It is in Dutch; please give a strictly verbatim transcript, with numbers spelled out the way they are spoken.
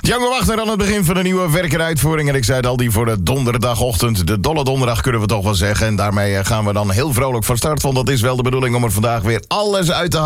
Django Wagner aan het begin van een nieuwe werkeruitvoering. En ik zei het al, die voor de donderdagochtend. De dolle donderdag kunnen we toch wel zeggen. En daarmee gaan we dan heel vrolijk van start. Want dat is wel de bedoeling om er vandaag weer alles uit te halen.